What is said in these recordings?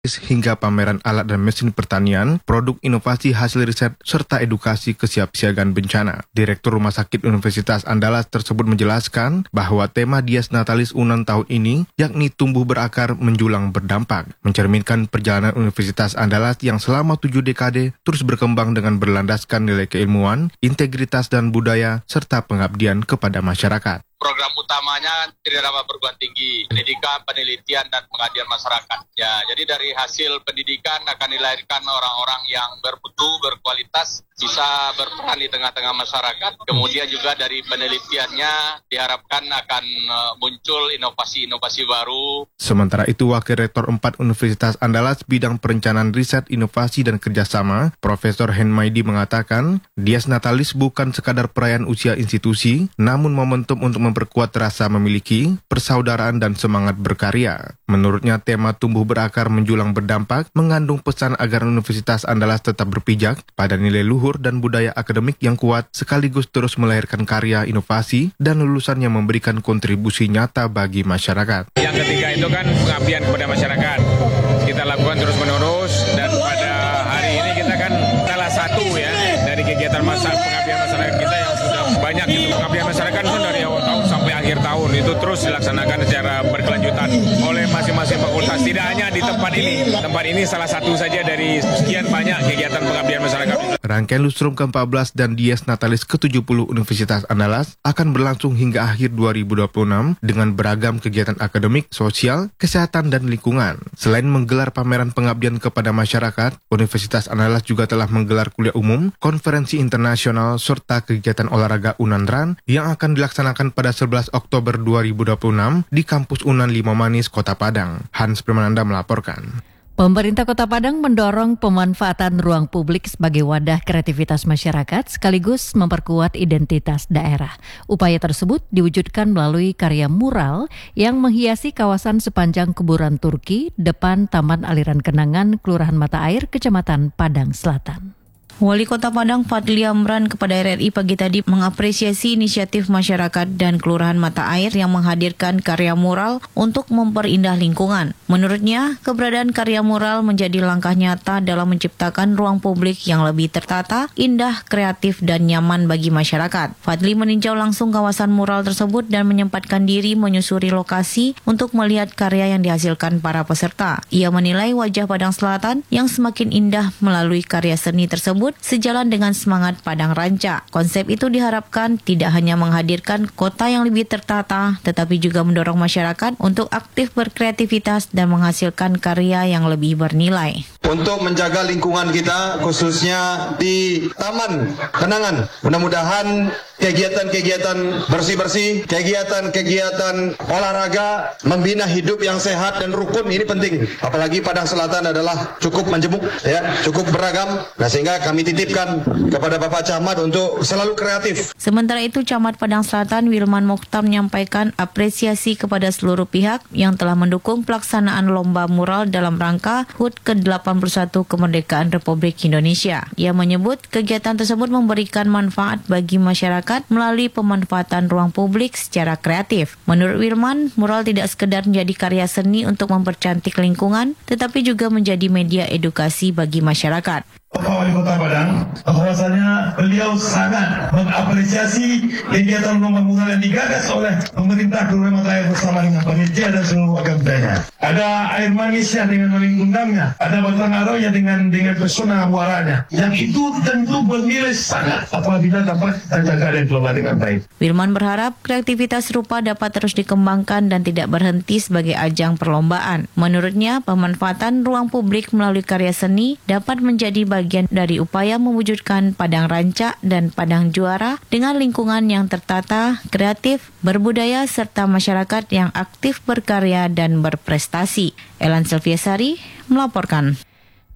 hingga pameran alat dan mesin pertanian, produk inovasi hasil riset, serta edukasi kesiapsiagaan bencana. Direktur Rumah Sakit Universitas Andalas tersebut menjelaskan bahwa tema Dies Natalis Unan tahun ini, yakni tumbuh berakar menjulang berdampak, mencerminkan perjalanan Universitas Andalas yang selama 7 dekade terus berkembang dengan berlandaskan nilai keilmuan, integritas dan budaya, serta pengabdian kepada masyarakat. Program utamanya irama perguruan tinggi, pendidikan, penelitian, dan pengabdian masyarakat. Ya, jadi dari hasil pendidikan akan dilahirkan orang-orang yang bermutu, berkualitas, bisa berperan di tengah-tengah masyarakat. Kemudian juga dari penelitiannya diharapkan akan muncul inovasi-inovasi baru. Sementara itu, Wakil Rektor 4 Universitas Andalas bidang perencanaan riset, inovasi, dan kerjasama, Profesor Henmaidi mengatakan, Dies Natalis bukan sekadar perayaan usia institusi, namun momentum untuk memperkuat rasa memiliki, persaudaraan, dan semangat berkarya. Menurutnya, tema tumbuh berakar menjulang berdampak mengandung pesan agar Universitas Andalas tetap berpijak pada nilai luhur dan budaya akademik yang kuat, sekaligus terus melahirkan karya inovasi dan lulusan yang memberikan kontribusi nyata bagi masyarakat. Yang ketiga itu kan pengabdian kepada masyarakat. Kita lakukan terus-menerus, dan pada hari ini kita kan salah satu ya dari kegiatan pengabdian masyarakat kita yang sudah banyak. Pengabdian masyarakat itu dari awal tahun sampai akhir tahun itu terus dilaksanakan secara berkelanjutan oleh masing-masing fakultas. Tidak hanya di tempat ini. Tempat ini salah satu saja dari sekian banyak kegiatan pengabdian masyarakat. Rangkaian Lustrum ke-14 dan Dies Natalis ke-70 Universitas Andalas akan berlangsung hingga akhir 2026 dengan beragam kegiatan akademik, sosial, kesehatan, dan lingkungan. Selain menggelar pameran pengabdian kepada masyarakat, Universitas Andalas juga telah menggelar kuliah umum, konferensi internasional, serta kegiatan olahraga Unanran yang akan dilaksanakan pada 11 Oktober 2026 di kampus Unan Limomanis, Kota Padang. Hans Primananda melaporkan. Pemerintah Kota Padang mendorong pemanfaatan ruang publik sebagai wadah kreativitas masyarakat sekaligus memperkuat identitas daerah. Upaya tersebut diwujudkan melalui karya mural yang menghiasi kawasan sepanjang kuburan Turki depan Taman Aliran Kenangan, Kelurahan Mata Air, Kecamatan Padang Selatan. Wali Kota Padang Fadli Amran kepada RRI pagi tadi mengapresiasi inisiatif masyarakat dan Kelurahan Mata Air yang menghadirkan karya mural untuk memperindah lingkungan. Menurutnya, keberadaan karya mural menjadi langkah nyata dalam menciptakan ruang publik yang lebih tertata, indah, kreatif, dan nyaman bagi masyarakat. Fadli meninjau langsung kawasan mural tersebut dan menyempatkan diri menyusuri lokasi untuk melihat karya yang dihasilkan para peserta. Ia menilai wajah Padang Selatan yang semakin indah melalui karya seni tersebut sejalan dengan semangat Padang Ranca. Konsep itu diharapkan tidak hanya menghadirkan kota yang lebih tertata, tetapi juga mendorong masyarakat untuk aktif berkreativitas dan menghasilkan karya yang lebih bernilai. Untuk menjaga lingkungan kita, khususnya di Taman Kenangan, mudah-mudahan kegiatan-kegiatan bersih-bersih, kegiatan-kegiatan olahraga, membina hidup yang sehat dan rukun ini penting. Apalagi Padang Selatan adalah cukup majemuk, ya, cukup beragam. Nah, sehingga kami titipkan kepada Bapak Camat untuk selalu kreatif. Sementara itu, Camat Padang Selatan Wilman Mokhtar menyampaikan apresiasi kepada seluruh pihak yang telah mendukung pelaksanaan lomba mural dalam rangka HUT ke-81 Kemerdekaan Republik Indonesia. Ia menyebut kegiatan tersebut memberikan manfaat bagi masyarakat melalui pemanfaatan ruang publik secara kreatif. Menurut Wilman, mural tidak sekedar menjadi karya seni untuk mempercantik lingkungan, tetapi juga menjadi media edukasi bagi masyarakat. Bapak Wali Kota Padang, bahwasanya beliau sangat mengapresiasi kegiatan pembangunan yang digagas oleh pemerintah Kelurahan Mata Air bersama dengan panitia dan seluruh warga budaya. Ada air manisnya dengan melingkundangnya, ada batang aronya dengan pesona muaranya. Yang itu tentu bernilai sangat apabila dapat terjaga dan dikelola dengan baik. Wilman berharap kreativitas serupa dapat terus dikembangkan dan tidak berhenti sebagai ajang perlombaan. Menurutnya, pemanfaatan ruang publik melalui karya seni dapat menjadi bagian dari upaya mewujudkan Padang Ranca dan Padang Juara dengan lingkungan yang tertata, kreatif, berbudaya, serta masyarakat yang aktif berkarya dan berprestasi. Elan Selviasari melaporkan.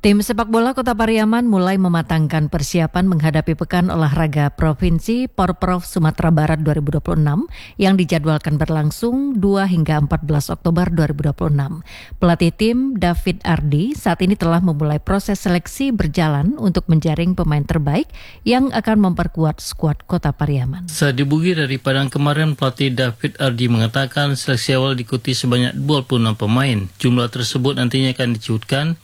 Tim sepak bola Kota Pariaman mulai mematangkan persiapan menghadapi Pekan Olahraga Provinsi Porprov Sumatera Barat 2026 yang dijadwalkan berlangsung 2 hingga 14 Oktober 2026. Pelatih tim David Ardi saat ini telah memulai proses seleksi berjalan untuk menjaring pemain terbaik yang akan memperkuat skuad Kota Pariaman. Saat dibungkit dari Padang kemarin, pelatih David Ardi mengatakan seleksi awal diikuti sebanyak 26 pemain. Jumlah tersebut nantinya akan dicuutkan